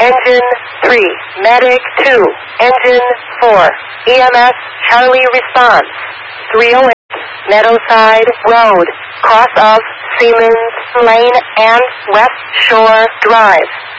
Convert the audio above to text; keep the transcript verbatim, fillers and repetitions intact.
Engine three, Medic two, Engine four, E M S Charlie response, three oh eight, Meadowside Road, cross of Siemens Lane and West Shore Drive.